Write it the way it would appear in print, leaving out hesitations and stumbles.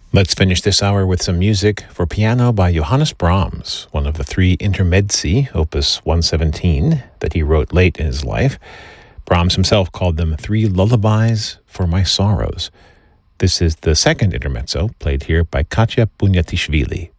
Let's finish this hour with some music for piano by Johannes Brahms, one of the three intermezzi, opus 117, that he wrote late in his life. Brahms himself called them three lullabies for my sorrows. This is the second intermezzo, played here by Katya Bunyatishvili.